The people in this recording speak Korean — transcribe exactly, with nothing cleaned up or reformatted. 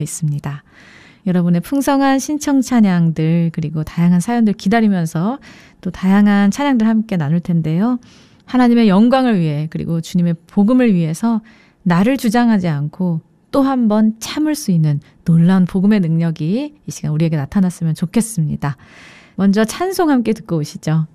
있습니다. 여러분의 풍성한 신청 찬양들 그리고 다양한 사연들 기다리면서 또 다양한 찬양들 함께 나눌 텐데요. 하나님의 영광을 위해 그리고 주님의 복음을 위해서 나를 주장하지 않고 또 한 번 참을 수 있는 놀라운 복음의 능력이 이 시간 우리에게 나타났으면 좋겠습니다. 먼저 찬송 함께 듣고 오시죠.